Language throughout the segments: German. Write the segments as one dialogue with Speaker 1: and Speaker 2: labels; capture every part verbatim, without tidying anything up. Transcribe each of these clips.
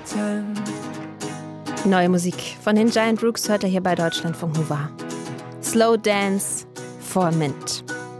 Speaker 1: Neue Musik von den Giant Rooks hört ihr hier bei Deutschlandfunk Nova. Slow Dance for Mint.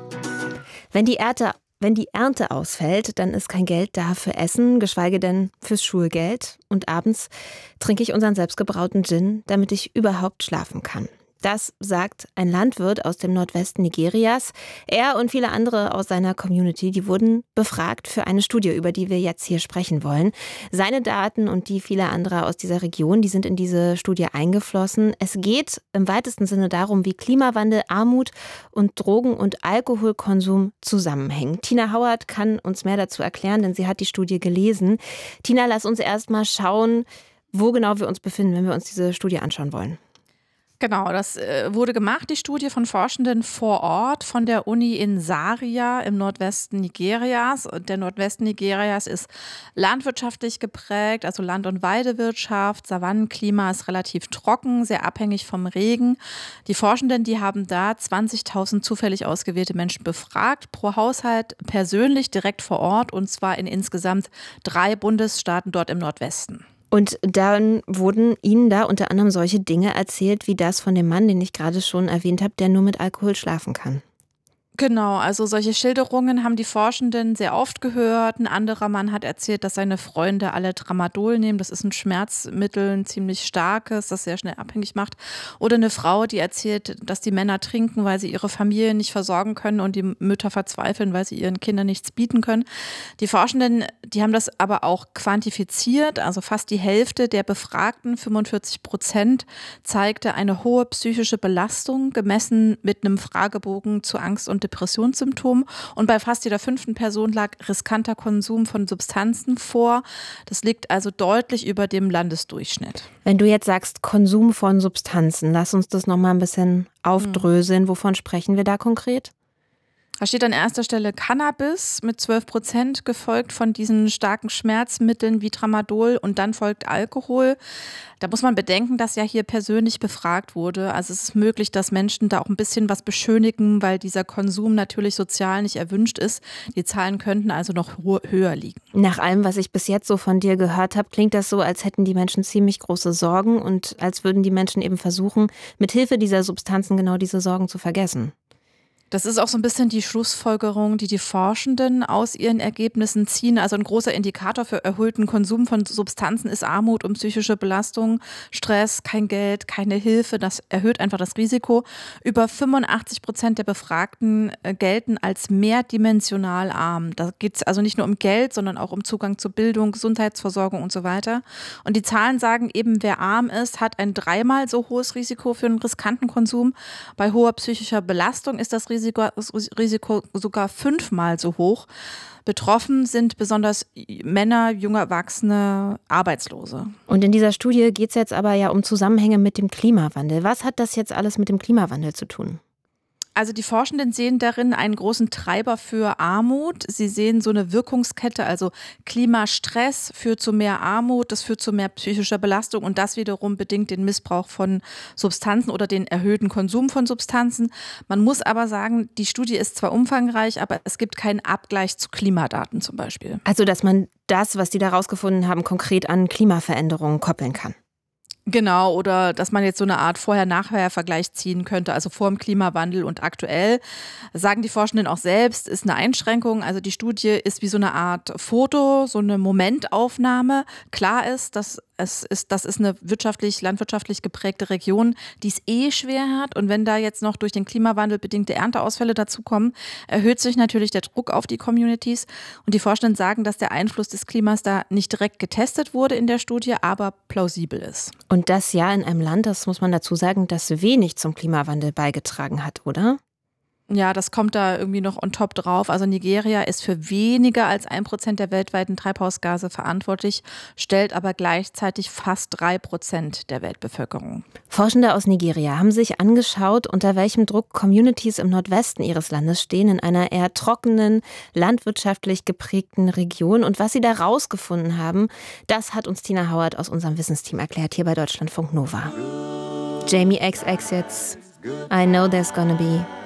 Speaker 1: Wenn die Ernte, wenn die Ernte ausfällt, dann ist kein Geld da für Essen, geschweige denn fürs Schulgeld. Und abends trinke ich unseren selbstgebrauten Gin, damit ich überhaupt schlafen kann. Das sagt ein Landwirt aus dem Nordwesten Nigerias. Er und viele andere aus seiner Community, die wurden befragt für eine Studie, über die wir jetzt hier sprechen wollen. Seine Daten und die vieler anderer aus dieser Region, die sind in diese Studie eingeflossen. Es geht im weitesten Sinne darum, wie Klimawandel, Armut und Drogen- und Alkoholkonsum zusammenhängen. Tina Hauert kann uns mehr dazu erklären, denn sie hat die Studie gelesen. Tina, lass uns erst mal schauen, wo genau wir uns befinden, wenn wir uns diese Studie anschauen wollen.
Speaker 2: Genau, das äh, wurde gemacht, die Studie von Forschenden vor Ort von der Uni in Zaria im Nordwesten Nigerias. Und der Nordwesten Nigerias ist landwirtschaftlich geprägt, also Land- und Weidewirtschaft. Savannenklima ist relativ trocken, sehr abhängig vom Regen. Die Forschenden, die haben da zwanzigtausend zufällig ausgewählte Menschen befragt, pro Haushalt persönlich direkt vor Ort, und zwar in insgesamt drei Bundesstaaten dort im Nordwesten.
Speaker 1: Und dann wurden Ihnen da unter anderem solche Dinge erzählt, wie das von dem Mann, den ich gerade schon erwähnt habe, der nur mit Alkohol schlafen kann.
Speaker 2: Genau, also solche Schilderungen haben die Forschenden sehr oft gehört. Ein anderer Mann hat erzählt, dass seine Freunde alle Tramadol nehmen. Das ist ein Schmerzmittel, ein ziemlich starkes, das sehr schnell abhängig macht. Oder eine Frau, die erzählt, dass die Männer trinken, weil sie ihre Familie nicht versorgen können und die Mütter verzweifeln, weil sie ihren Kindern nichts bieten können. Die Forschenden, die haben das aber auch quantifiziert. Also fast die Hälfte der Befragten, fünfundvierzig Prozent, zeigte eine hohe psychische Belastung, gemessen mit einem Fragebogen zu Angst und Depressionssymptomen, und bei fast jeder fünften Person lag riskanter Konsum von Substanzen vor. Das liegt also deutlich über dem Landesdurchschnitt.
Speaker 1: Wenn du jetzt sagst Konsum von Substanzen, lass uns das nochmal ein bisschen aufdröseln. Wovon sprechen wir da konkret?
Speaker 2: Da steht an erster Stelle Cannabis mit zwölf Prozent, gefolgt von diesen starken Schmerzmitteln wie Tramadol, und dann folgt Alkohol. Da muss man bedenken, dass ja hier persönlich befragt wurde. Also es ist möglich, dass Menschen da auch ein bisschen was beschönigen, weil dieser Konsum natürlich sozial nicht erwünscht ist. Die Zahlen könnten also noch höher liegen.
Speaker 1: Nach allem, was ich bis jetzt so von dir gehört habe, klingt das so, als hätten die Menschen ziemlich große Sorgen und als würden die Menschen eben versuchen, mit Hilfe dieser Substanzen genau diese Sorgen zu vergessen.
Speaker 2: Das ist auch so ein bisschen die Schlussfolgerung, die die Forschenden aus ihren Ergebnissen ziehen. Also ein großer Indikator für erhöhten Konsum von Substanzen ist Armut und psychische Belastung, Stress, kein Geld, keine Hilfe. Das erhöht einfach das Risiko. Über fünfundachtzig Prozent der Befragten gelten als mehrdimensional arm. Da geht es also nicht nur um Geld, sondern auch um Zugang zu Bildung, Gesundheitsversorgung und so weiter. Und die Zahlen sagen eben, wer arm ist, hat ein dreimal so hohes Risiko für einen riskanten Konsum. Bei hoher psychischer Belastung ist das Risiko Risiko, Risiko sogar fünfmal so hoch. Betroffen sind besonders Männer, junge Erwachsene, Arbeitslose.
Speaker 1: Und in dieser Studie geht es jetzt aber ja um Zusammenhänge mit dem Klimawandel. Was hat das jetzt alles mit dem Klimawandel zu tun?
Speaker 2: Also die Forschenden sehen darin einen großen Treiber für Armut. Sie sehen so eine Wirkungskette, also Klimastress führt zu mehr Armut, das führt zu mehr psychischer Belastung, und das wiederum bedingt den Missbrauch von Substanzen oder den erhöhten Konsum von Substanzen. Man muss aber sagen, die Studie ist zwar umfangreich, aber es gibt keinen Abgleich zu Klimadaten zum Beispiel.
Speaker 1: Also dass man das, was die da rausgefunden haben, konkret an Klimaveränderungen koppeln kann.
Speaker 2: Genau, oder dass man jetzt so eine Art Vorher-Nachher-Vergleich ziehen könnte, also vor dem Klimawandel und aktuell. Sagen die Forschenden auch selbst, ist eine Einschränkung. Also die Studie ist wie so eine Art Foto, so eine Momentaufnahme. Klar ist, dass es ist, das ist eine wirtschaftlich, landwirtschaftlich geprägte Region, die es eh schwer hat. Und wenn da jetzt noch durch den Klimawandel bedingte Ernteausfälle dazukommen, erhöht sich natürlich der Druck auf die Communities. Und die Forschenden sagen, dass der Einfluss des Klimas da nicht direkt getestet wurde in der Studie, aber plausibel ist.
Speaker 1: Und das ja in einem Land, das muss man dazu sagen, das wenig zum Klimawandel beigetragen hat, oder?
Speaker 2: Ja, das kommt da irgendwie noch on top drauf. Also Nigeria ist für weniger als ein Prozent der weltweiten Treibhausgase verantwortlich, stellt aber gleichzeitig fast drei Prozent der Weltbevölkerung.
Speaker 1: Forschende aus Nigeria haben sich angeschaut, unter welchem Druck Communities im Nordwesten ihres Landes stehen, in einer eher trockenen, landwirtschaftlich geprägten Region. Und was sie da rausgefunden haben, das hat uns Tina Hauert aus unserem Wissensteam erklärt, hier bei Deutschlandfunk Nova. Jamie X X jetzt, I know there's gonna be